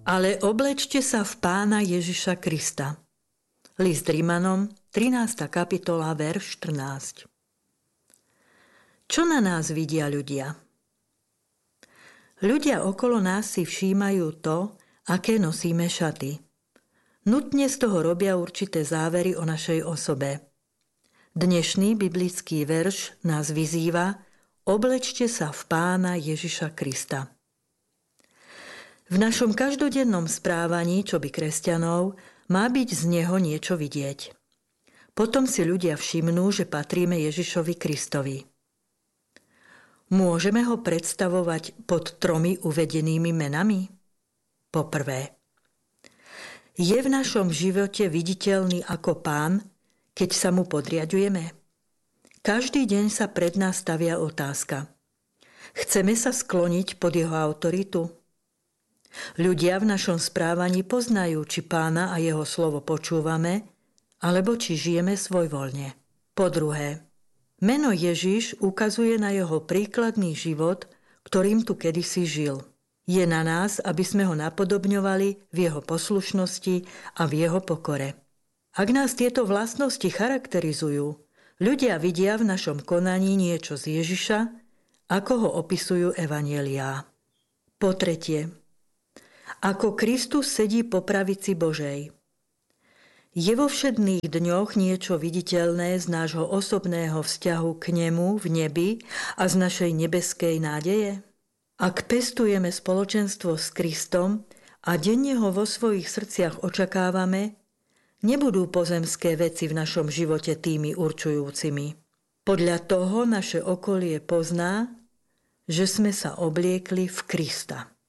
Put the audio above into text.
Ale oblečte sa v Pána Ježiša Krista. List Rimanom, 13. kapitola, verš 14. Čo na nás vidia ľudia? Ľudia okolo nás si všímajú to, aké nosíme šaty. Nutne z toho robia určité závery o našej osobe. Dnešný biblický verš nás vyzýva: oblečte sa v Pána Ježiša Krista. V našom každodennom správaní, čo by kresťanov, má byť z neho niečo vidieť. Potom si ľudia všimnú, že patríme Ježišovi Kristovi. Môžeme ho predstavovať pod 3 uvedenými menami? Poprvé, je v našom živote viditeľný ako Pán, keď sa mu podriadujeme? Každý deň sa pred nás stavia otázka: chceme sa skloniť pod jeho autoritu? Ľudia v našom správaní poznajú, či Pána a jeho slovo počúvame, alebo či žijeme svojvoľne. Po druhé, meno Ježiš ukazuje na jeho príkladný život, ktorým tu kedysi žil. Je na nás, aby sme ho napodobňovali v jeho poslušnosti a v jeho pokore. Ak nás tieto vlastnosti charakterizujú, ľudia vidia v našom konaní niečo z Ježiša, ako ho opisujú evanjeliá. Po tretie, ako Kristus sedí po pravici Božej. Je vo všedných dňoch niečo viditeľné z nášho osobného vzťahu k nemu v nebi a z našej nebeskej nádeje? Ak pestujeme spoločenstvo s Kristom a denne ho vo svojich srdciach očakávame, nebudú pozemské veci v našom živote tými určujúcimi. Podľa toho naše okolie pozná, že sme sa obliekli v Krista.